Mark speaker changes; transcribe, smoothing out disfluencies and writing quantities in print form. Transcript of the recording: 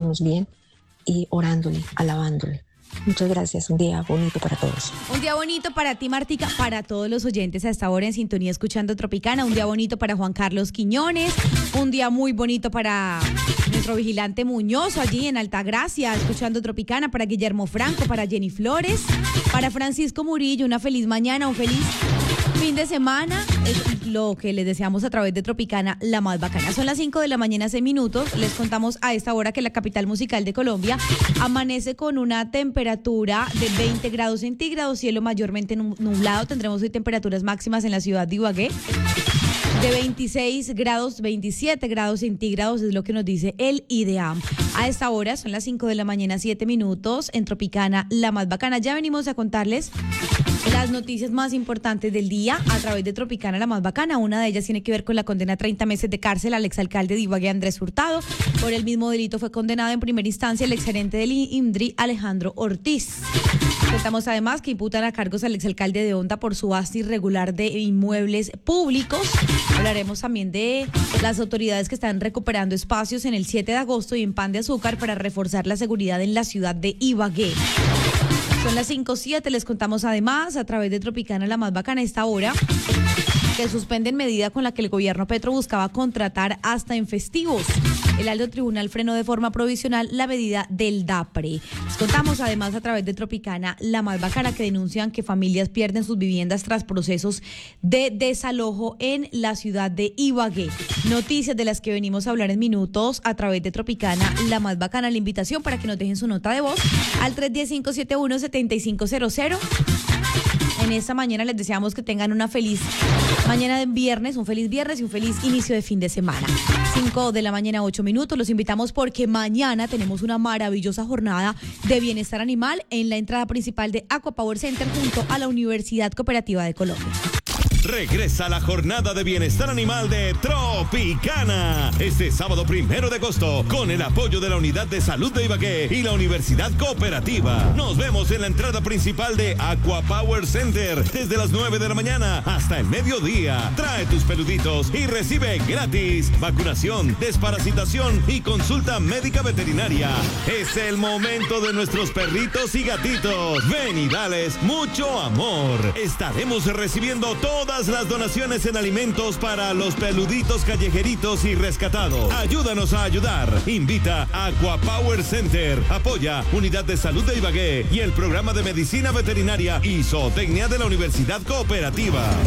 Speaker 1: sentirnos bien y orándole, alabándole. Muchas gracias, un día bonito para todos.
Speaker 2: Un día bonito para ti, Martica, para todos los oyentes a esta hora en sintonía escuchando Tropicana, un día bonito para Juan Carlos Quiñones, un día muy bonito para nuestro vigilante Muñoz allí en Altagracia escuchando Tropicana, para Guillermo Franco, para Jenny Flores, para Francisco Murillo, una feliz mañana, un feliz fin de semana, es lo que les deseamos a través de Tropicana, la más bacana. Son las 5 de la mañana, 6 minutos. Les contamos a esta hora que la capital musical de Colombia amanece con una temperatura de 20 grados centígrados, cielo mayormente nublado. Tendremos hoy temperaturas máximas en la ciudad de Ibagué de 26 grados, 27 grados centígrados, es lo que nos dice el IDEAM. A esta hora son las 5 de la mañana, 7 minutos, en Tropicana, la más bacana. Ya venimos a contarles las noticias más importantes del día a través de Tropicana, la más bacana. Una de ellas tiene que ver con la condena a 30 meses de cárcel al exalcalde de Ibagué, Andrés Hurtado. Por el mismo delito fue condenado en primera instancia el exgerente del INDRI, Alejandro Ortiz. Contamos además que imputan a cargos al exalcalde de Honda por subasta irregular de inmuebles públicos. Hablaremos también de las autoridades que están recuperando espacios en el 7 de agosto y en Pan de Azúcar para reforzar la seguridad en la ciudad de Ibagué. Son las 5:07, les contamos además a través de Tropicana, la más bacana, a esta hora, que suspenden medida con la que el gobierno Petro buscaba contratar hasta en festivos. El alto tribunal frenó de forma provisional la medida del DAPRE. Les contamos además a través de Tropicana, la más bacana, que denuncian que familias pierden sus viviendas tras procesos de desalojo en la ciudad de Ibagué. Noticias de las que venimos a hablar en minutos a través de Tropicana, la más bacana. La invitación para que nos dejen su nota de voz al 310-571-7500. En esta mañana les deseamos que tengan una feliz mañana de viernes, un feliz viernes y un feliz inicio de fin de semana. 5 de la mañana, 8 minutos. Los invitamos porque mañana tenemos una maravillosa jornada de bienestar animal en la entrada principal de Aqua Power Center junto a la Universidad Cooperativa de Colombia.
Speaker 3: Regresa la jornada de bienestar animal de Tropicana este sábado 1 de agosto con el apoyo de la Unidad de Salud de Ibagué y la Universidad Cooperativa. Nos vemos en la entrada principal de Aqua Power Center desde las 9 de la mañana hasta el mediodía. Trae tus peluditos y recibe gratis vacunación, desparasitación y consulta médica veterinaria. Es el momento de nuestros perritos y gatitos. Ven y dales mucho amor. Estaremos recibiendo todas las donaciones en alimentos para los peluditos callejeritos y rescatados. Ayúdanos a ayudar. Invita a Aqua Power Center. Apoya Unidad de Salud de Ibagué y el Programa de Medicina Veterinaria y Zootecnia de la Universidad Cooperativa.